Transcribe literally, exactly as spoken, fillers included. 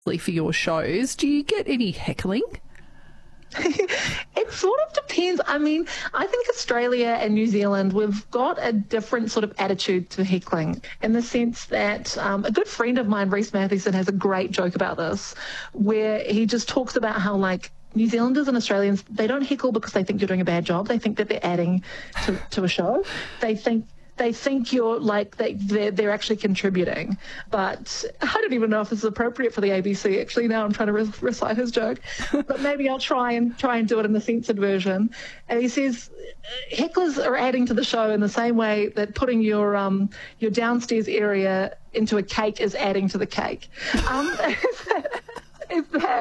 for your shows. Do you get any heckling? It sort of depends. I mean, I think Australia and New Zealand, we've got a different sort of attitude to heckling in the sense that um, a good friend of mine, Rhys Mathieson, has a great joke about this where he just talks about how, like, New Zealanders and Australians, they don't heckle because they think you're doing a bad job. They think that they're adding to, to a show. They think they think you're like they they're, they're actually contributing. But I don't even know if this is appropriate for the A B C. Actually, now I'm trying to re- recite his joke, but maybe I'll try and try and do it in the censored version. And he says hecklers are adding to the show in the same way that putting your um your downstairs area into a cake is adding to the cake. Um, is that, is that